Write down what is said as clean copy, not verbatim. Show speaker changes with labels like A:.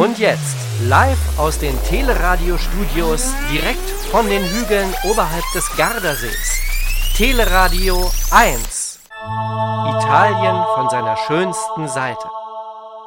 A: Und jetzt, live aus den Teleradio-Studios, direkt von den Hügeln oberhalb des Gardasees. Teleradio 1. Italien von seiner schönsten Seite.